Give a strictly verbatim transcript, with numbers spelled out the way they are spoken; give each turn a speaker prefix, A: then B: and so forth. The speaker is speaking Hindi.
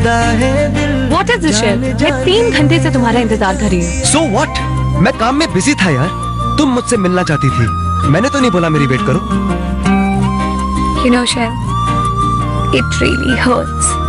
A: What is this shit? मैं तीन घंटे से तुम्हारा इंतजार कर रही हूँ।
B: So what? मैं काम में बिजी था यार। तुम मुझसे मिलना चाहती थी, मैंने तो नहीं बोला मेरी वेट करो।
A: You know, Shell, it really hurts.